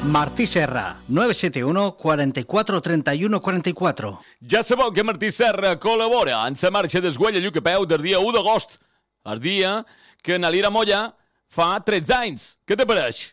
Martí Serra, 971 44 31 44. Ja sabeu que Martí Serra col·labora en la marxa d'Esguella Llucapeu del dia 1 d'agost, el dia que Nalira Moya fa 13 anys. Què te pareix?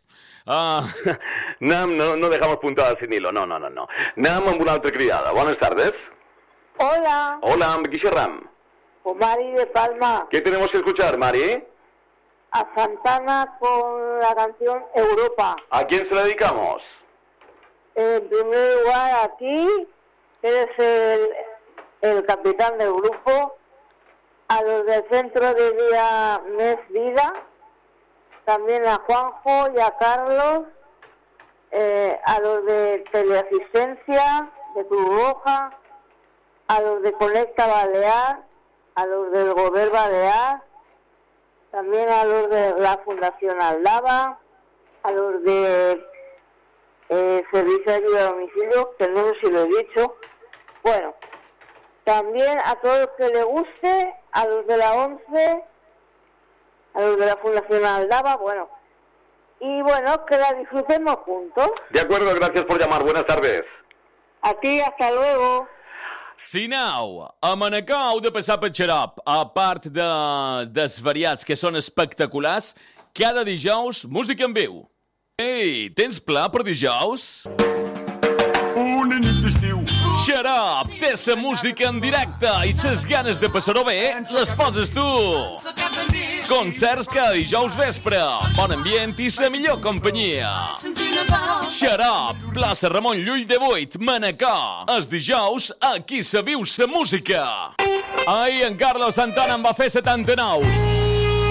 No dejamos puntada sin hilo, no. Anem amb una altra criada. Buenas tardes. Hola. Hola, amb qui xerram? Con Mari de Palma. ¿Qué tenemos que escuchar, Mari? A Santana con la canción Europa. ¿A quién se la dedicamos? En primer lugar a ti, eres el capitán del grupo, a los del centro de día Mes Vida, también a Juanjo y a Carlos, a los de Teleasistencia, de Cruz Roja, a los de Conecta Balear, a los del Gobierno Balear, también a los de la Fundación Aldaba, a los de Servicio de Ayuda a Domicilio, que no sé si lo he dicho. Bueno, también a todos los que les guste, a los de la 11, a los de la Fundación Aldaba, bueno. Y bueno, que la disfrutemos juntos. De acuerdo, gracias por llamar. Buenas tardes. A ti, hasta luego. Si aneu a Manacor heu de passar per xarop, a part dels variats que són espectaculars, cada dijous música en viu. Ei, tens pla per dijous? Una nit d'estiu. Xarop té sa música en directe i ses ganes de passar-ho bé les poses tu. Concerts cada dijous vespre, bon ambient i sa millor companyia. Xarop, plaça Ramon Llull de 8, Manacor. Els dijous, aquí se viu sa música. Ai, en Carlos Santana en va fer 79.